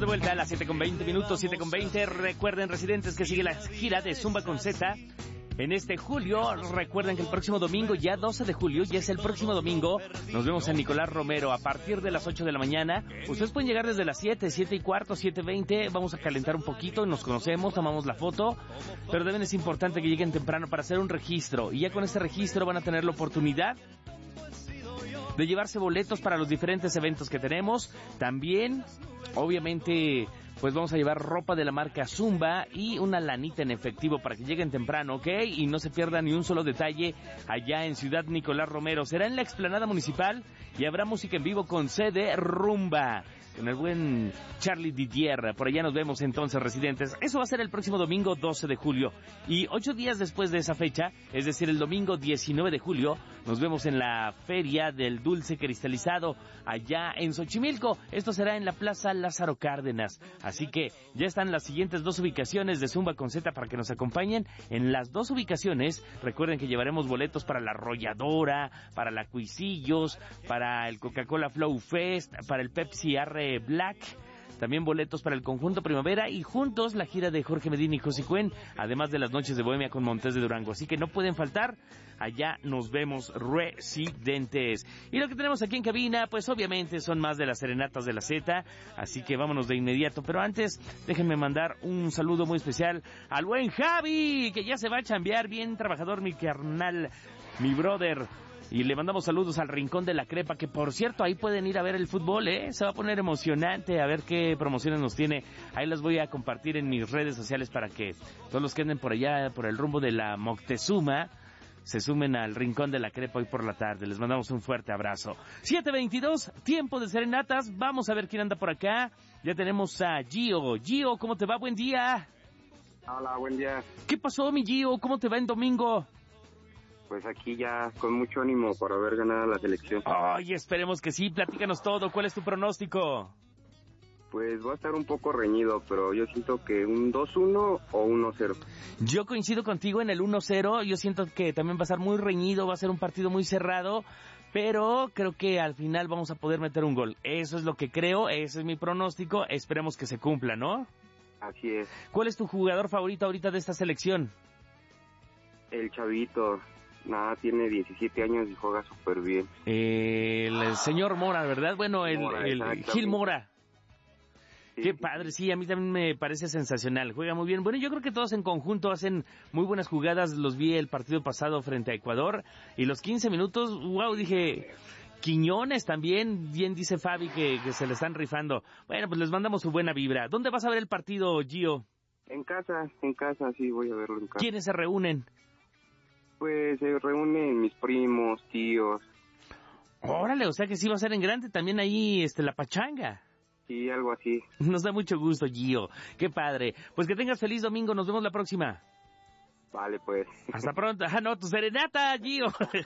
de vuelta a las 7:20, 7:20. Recuerden, residentes, que sigue la gira de Zumba con Z en este julio. Recuerden que el próximo domingo, ya 12 de julio, ya es el próximo domingo, nos vemos en Nicolás Romero a partir de las 8 de la mañana. Ustedes pueden llegar desde las 7:15, 7:20. Vamos a calentar un poquito, nos conocemos, tomamos la foto, pero también es importante que lleguen temprano para hacer un registro. Y ya con este registro van a tener la oportunidad de llevarse boletos para los diferentes eventos que tenemos. También, obviamente, pues vamos a llevar ropa de la marca Zumba y una lanita en efectivo para que lleguen temprano, ¿ok? Y no se pierdan ni un solo detalle allá en Ciudad Nicolás Romero. Será en la explanada municipal y habrá música en vivo con CD Rumba, con el buen Charlie Didier. Por allá nos vemos entonces, residentes. Eso va a ser el próximo domingo 12 de julio. Y 8 días después de esa fecha, es decir, el domingo 19 de julio, nos vemos en la Feria del Dulce Cristalizado, allá en Xochimilco. Esto será en la Plaza Lázaro Cárdenas. Así que ya están las siguientes 2 ubicaciones de Zumba con Z para que nos acompañen. En las 2 ubicaciones, recuerden que llevaremos boletos para la Arrolladora, para la Cuisillos, para el Coca-Cola Flow Fest, para el Pepsi R Black. También boletos para el Conjunto Primavera y juntos la gira de Jorge Medina y José Cuen, además de las noches de Bohemia con Montes de Durango. Así que no pueden faltar. Allá nos vemos, residentes. Y lo que tenemos aquí en cabina, pues obviamente son más de las serenatas de la Z. Así que vámonos de inmediato. Pero antes, déjenme mandar un saludo muy especial al buen Javi, que ya se va a chambear. Bien trabajador, mi carnal, mi brother. Y le mandamos saludos al Rincón de la Crepa, que por cierto, ahí pueden ir a ver el fútbol, se va a poner emocionante, a ver qué promociones nos tiene. Ahí las voy a compartir en mis redes sociales para que todos los que anden por allá, por el rumbo de la Moctezuma, se sumen al Rincón de la Crepa hoy por la tarde. Les mandamos un fuerte abrazo. 7:22, tiempo de serenatas. Vamos a ver quién anda por acá. Ya tenemos a Gio. Gio, ¿cómo te va? Buen día. Hola, buen día. ¿Qué pasó, mi Gio? ¿Cómo te va en domingo? Pues aquí ya con mucho ánimo para ver ganada la selección. Ay, esperemos que sí. Platícanos todo. ¿Cuál es tu pronóstico? Pues va a estar un poco reñido, pero yo siento que un 2-1 o 1-0. Yo coincido contigo en el 1-0. Yo siento que también va a estar muy reñido, va a ser un partido muy cerrado, pero creo que al final vamos a poder meter un gol. Eso es lo que creo, ese es mi pronóstico. Esperemos que se cumpla, ¿no? Así es. ¿Cuál es tu jugador favorito ahorita de esta selección? El chavito. Tiene 17 años y juega súper bien. El señor Mora, ¿verdad? Bueno, el Gil Mora. Sí, qué padre, sí, a mí también me parece sensacional, juega muy bien. Bueno, yo creo que todos en conjunto hacen muy buenas jugadas. Los vi el partido pasado frente a Ecuador y los 15 minutos, wow, dije, Quiñones también, bien dice Fabi que se le están rifando. Bueno, pues les mandamos su buena vibra. ¿Dónde vas a ver el partido, Gio? En casa, sí, voy a verlo en casa. ¿Quiénes se reúnen? Pues se reúnen mis primos, tíos. Órale, o sea que sí va a ser en grande también ahí la pachanga. Sí, algo así. Nos da mucho gusto, Gio. Qué padre. Pues que tengas feliz domingo, nos vemos la próxima. Vale, pues. Hasta pronto. Tu serenata, Gio.